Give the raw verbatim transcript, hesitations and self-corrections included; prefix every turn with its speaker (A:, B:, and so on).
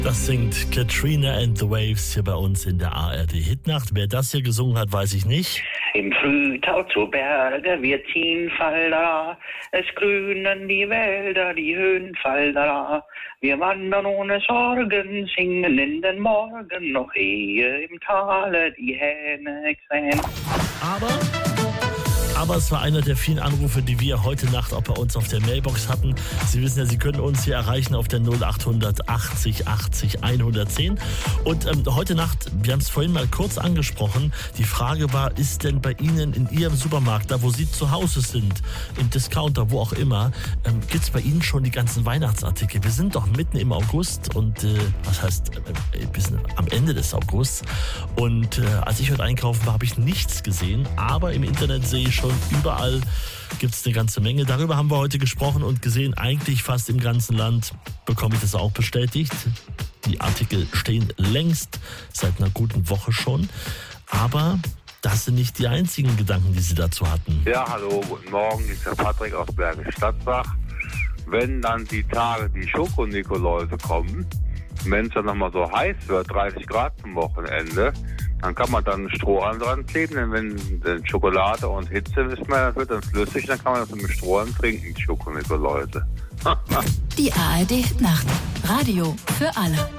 A: Das singt Katrina and the Waves hier bei uns in der A R D Hitnacht. Wer das hier gesungen hat, weiß ich nicht.
B: Im Frühtau zu Berge, wir ziehen Falda, es grünen die Wälder, die Höhenfalda. Wir wandern ohne Sorgen, singen in den Morgen, noch ehe im Tale die Hähne krähen.
A: Aber... Aber es war einer der vielen Anrufe, die wir heute Nacht auch bei uns auf der Mailbox hatten. Sie wissen ja, Sie können uns hier erreichen auf der null acht hundert achtzig achtzig hundertzehn. Und ähm, heute Nacht, wir haben es vorhin mal kurz angesprochen, die Frage war, ist denn bei Ihnen in Ihrem Supermarkt, da wo Sie zu Hause sind, im Discounter, wo auch immer, ähm, gibt es bei Ihnen schon die ganzen Weihnachtsartikel? Wir sind doch mitten im August und, äh, was heißt, äh, wir sind am Ende des Augusts. Und äh, als ich heute einkaufen war, habe ich nichts gesehen, aber im Internet sehe ich schon, überall gibt es eine ganze Menge. Darüber haben wir heute gesprochen und gesehen, eigentlich fast im ganzen Land bekomme ich das auch bestätigt. Die Artikel stehen längst seit einer guten Woche schon. Aber das sind nicht die einzigen Gedanken, die Sie dazu hatten.
C: Ja, hallo, guten Morgen, ich bin der Patrick aus Bergisch Gladbach. Wenn dann die Tage die Schokonikoläuse kommen, wenn es dann nochmal so heiß wird, dreißig Grad zum Wochenende, dann kann man dann Strohhalm dran kleben, denn wenn denn Schokolade und Hitze, wissen wir, das wird dann flüssig, dann kann man das mit dem Strohhalm trinken, die Schokonikoläuse.
D: Die A R D Hitnacht. Radio für alle.